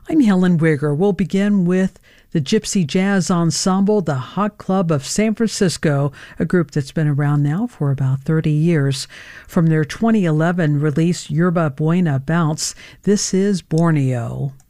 I'm Helen Wigger. We'll begin with the Gypsy Jazz Ensemble, the Hot Club of San Francisco, a group that's been around now for about 30 years. From their 2011 release, Yerba Buena Bounce, this is Borneo.